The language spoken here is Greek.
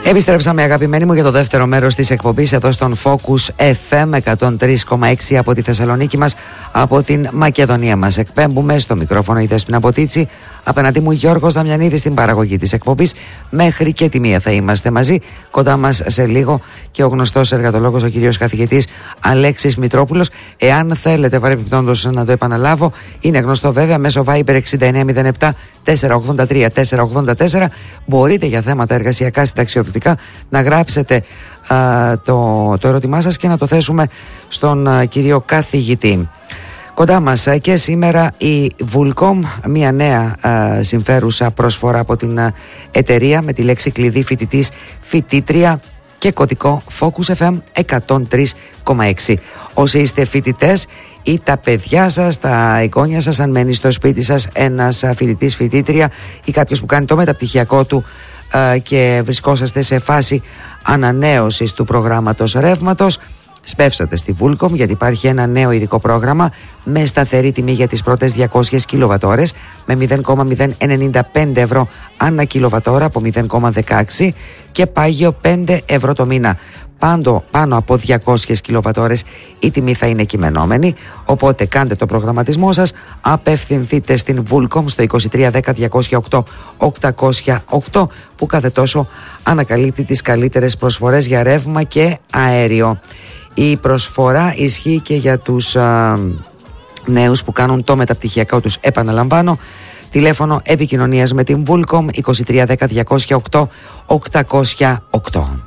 Επιστρέψαμε, αγαπημένοι μου, για το δεύτερο μέρος της εκπομπής εδώ στον Focus FM 103,6 από τη Θεσσαλονίκη μας, από την Μακεδονία μας. Εκπέμπουμε στο μικρόφωνο η Δέσποινα Ποτίτσι, απέναντί μου Γιώργος Δαμιανίδης στην παραγωγή της εκπομπής. Μέχρι και τη μία θα είμαστε μαζί. Κοντά μας σε λίγο και ο γνωστός εργατολόγος, ο κύριος καθηγητής Αλέξης Μητρόπουλος. Εάν θέλετε παρεμπιπτόντως να το επαναλάβω, είναι γνωστό βέβαια μέσω Viber 6907 483 484. Μπορείτε για θέματα εργασιακά, συνταξιοδοτικά να γράψετε το ερώτημά σας και να το θέσουμε στον κύριο καθηγητή. Κοντά μας και σήμερα η Vulcom, μια νέα συμφέρουσα προσφορά από την εταιρεία με τη λέξη κλειδί φοιτητής, φοιτήτρια και κωδικό Focus FM 103,6. Όσοι είστε φοιτητές ή τα παιδιά σας, τα εγγόνια σας, αν μένει στο σπίτι σας ένας φοιτητής, φοιτήτρια ή κάποιος που κάνει το μεταπτυχιακό του και βρισκόσαστε σε φάση ανανέωσης του προγράμματος ρεύματος, σπεύσατε στη Vulcom, γιατί υπάρχει ένα νέο ειδικό πρόγραμμα με σταθερή τιμή για τις πρώτες 200 κιλοβατόρες με 0,095 ευρώ ανά κιλοβατόρα από 0,16 και πάγιο 5 ευρώ το μήνα. Πάνω από 200 κιλοβατόρες η τιμή θα είναι κειμενόμενη, οπότε κάντε το προγραμματισμό σας, απευθυνθείτε στην Vulcom στο 2310 208 808 που κάθε τόσο ανακαλύπτει τις καλύτερες προσφορές για ρεύμα και αέριο. Η προσφορά ισχύει και για τους νέους που κάνουν το μεταπτυχιακό τους, επαναλαμβάνω. Τηλέφωνο επικοινωνίας με την Vulcom 2310 208 808.